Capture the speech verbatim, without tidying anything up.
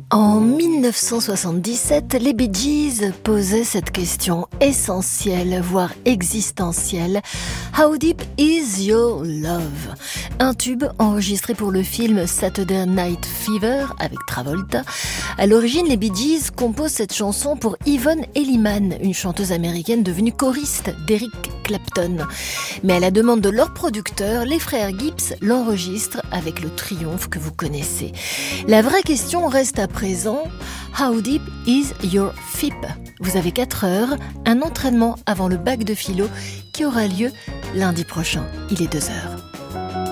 En dix-neuf cent soixante-dix-sept, les Bee Gees posaient cette question essentielle, voire existentielle. How deep is your love? Un tube enregistré pour le film Saturday Night Fever avec Travolta. À l'origine, les Bee Gees composent cette chanson pour Yvonne Elliman, une chanteuse américaine devenue choriste d'Eric Clapton. Mais à la demande de leur producteur, les frères Gibbs l'enregistrent avec le triomphe que vous connaissez. La vraie question reste à présent, how deep is your F I P? Vous avez quatre heures, un entraînement avant le bac de philo qui aura lieu lundi prochain. Il est deux heures.